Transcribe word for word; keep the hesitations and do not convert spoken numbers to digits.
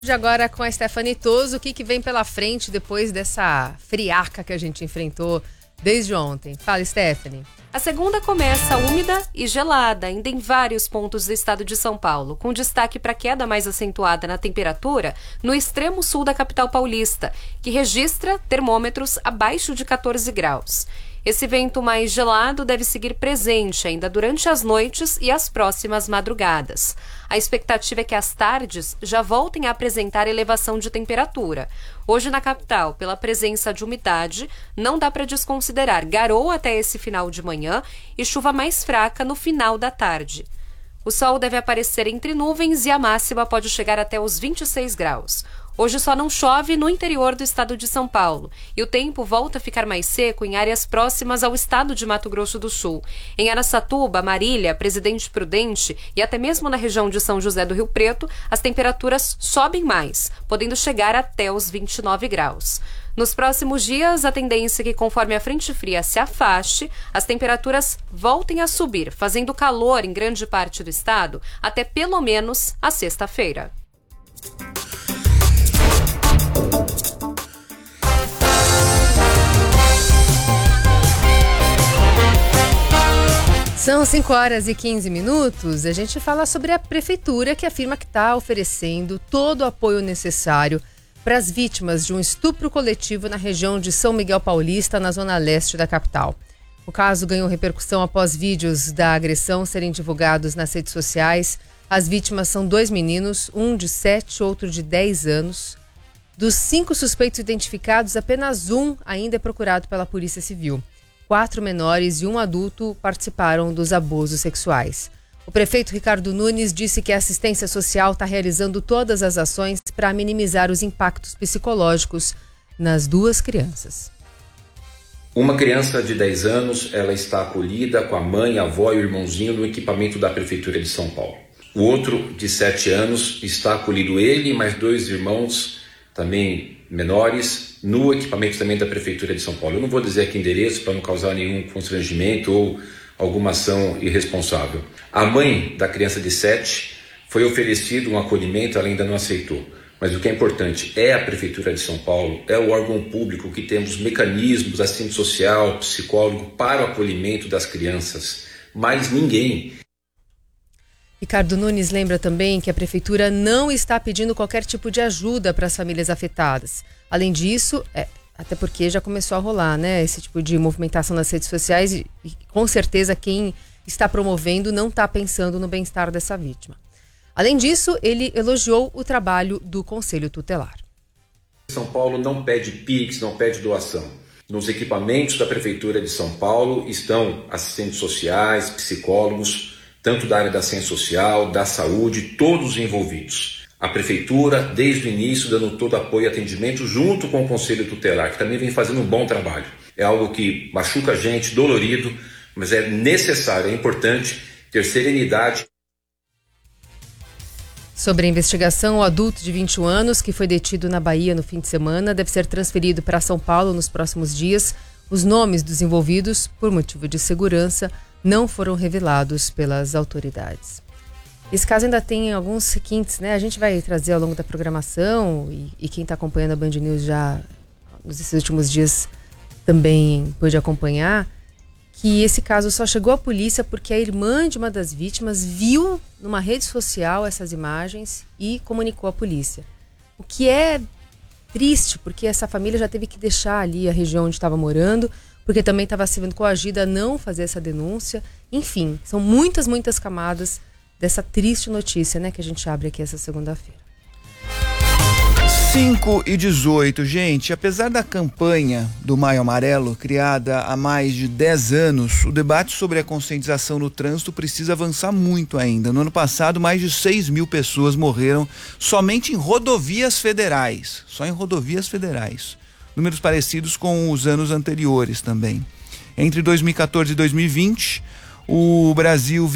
De agora com a Stephanie Toso, o que, que vem pela frente depois dessa friaca que a gente enfrentou desde ontem? Fala, Stephanie. A segunda começa úmida e gelada, ainda em vários pontos do estado de São Paulo, com destaque para a queda mais acentuada na temperatura no extremo sul da capital paulista, que registra termômetros abaixo de quatorze graus. Esse vento mais gelado deve seguir presente ainda durante as noites e as próximas madrugadas. A expectativa é que as tardes já voltem a apresentar elevação de temperatura. Hoje na capital, pela presença de umidade, não dá para desconsiderar garoa até esse final de manhã e chuva mais fraca no final da tarde. O sol deve aparecer entre nuvens e a máxima pode chegar até os vinte e seis graus. Hoje só não chove no interior do estado de São Paulo e o tempo volta a ficar mais seco em áreas próximas ao estado de Mato Grosso do Sul. Em Araçatuba, Marília, Presidente Prudente e até mesmo na região de São José do Rio Preto, as temperaturas sobem mais, podendo chegar até os vinte e nove graus. Nos próximos dias, a tendência é que conforme a frente fria se afaste, as temperaturas voltem a subir, fazendo calor em grande parte do estado até pelo menos a sexta-feira. São cinco horas e quinze minutos. A gente fala sobre a prefeitura que afirma que está oferecendo todo o apoio necessário para as vítimas de um estupro coletivo na região de São Miguel Paulista, na zona leste da capital. O caso ganhou repercussão após vídeos da agressão serem divulgados nas redes sociais. As vítimas são dois meninos, um de sete, outro de dez anos. Dos cinco suspeitos identificados, apenas um ainda é procurado pela Polícia Civil. Quatro menores e um adulto participaram dos abusos sexuais. O prefeito Ricardo Nunes disse que a assistência social está realizando todas as ações para minimizar os impactos psicológicos nas duas crianças. Uma criança de dez anos, ela está acolhida com a mãe, a avó e o irmãozinho no equipamento da Prefeitura de São Paulo. O outro, de sete anos, está acolhido ele e mais dois irmãos, também menores, no equipamento também da Prefeitura de São Paulo. Eu não vou dizer aqui endereço para não causar nenhum constrangimento ou alguma ação irresponsável. A mãe da criança de sete foi oferecido um acolhimento, ela ainda não aceitou. Mas o que é importante é a Prefeitura de São Paulo, é o órgão público que temos mecanismos, assistente social, psicólogo para o acolhimento das crianças. Mais ninguém. Ricardo Nunes lembra também que a Prefeitura não está pedindo qualquer tipo de ajuda para as famílias afetadas. Além disso, é, até porque já começou a rolar, né, esse tipo de movimentação nas redes sociais e, e com certeza quem está promovendo não está pensando no bem-estar dessa vítima. Além disso, ele elogiou o trabalho do Conselho Tutelar. São Paulo não pede Pix, não pede doação. Nos equipamentos da Prefeitura de São Paulo estão assistentes sociais, psicólogos, tanto da área da ciência social, da saúde, todos os envolvidos. A Prefeitura, desde o início, dando todo apoio e atendimento junto com o Conselho Tutelar, que também vem fazendo um bom trabalho. É algo que machuca a gente, dolorido, mas é necessário, é importante ter serenidade. Sobre a investigação, o adulto de vinte e um anos, que foi detido na Bahia no fim de semana, deve ser transferido para São Paulo nos próximos dias. Os nomes dos envolvidos, por motivo de segurança, não foram revelados pelas autoridades. Esse caso ainda tem alguns requintes, né? A gente vai trazer ao longo da programação e, e quem está acompanhando a Band News já nesses últimos dias também pôde acompanhar, que esse caso só chegou à polícia porque a irmã de uma das vítimas viu numa rede social essas imagens e comunicou à polícia. O que é triste, porque essa família já teve que deixar ali a região onde estava morando, porque também estava sendo coagida a não fazer essa denúncia. Enfim, são muitas, muitas camadas dessa triste notícia, né, que a gente abre aqui essa segunda-feira. cinco e dezoito, gente, apesar da campanha do Maio Amarelo, criada há mais de dez anos, o debate sobre a conscientização no trânsito precisa avançar muito ainda. No ano passado, mais de seis mil pessoas morreram somente em rodovias federais, só em rodovias federais. Números parecidos com os anos anteriores também. Entre dois mil e quatorze e dois mil e vinte, o Brasil